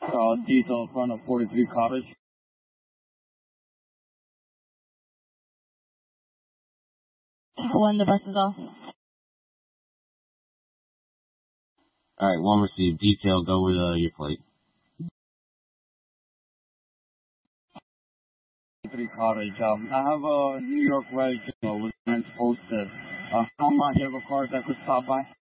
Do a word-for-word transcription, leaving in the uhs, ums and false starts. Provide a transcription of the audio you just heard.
Uh, detail in front of forty-three Cottage. When the bus is off. Alright, one received. Detail, go with uh, your plate. forty-three Cottage. Um, I have a New York Reg uh, with rent posted. Uh, how much you have a car that could stop by?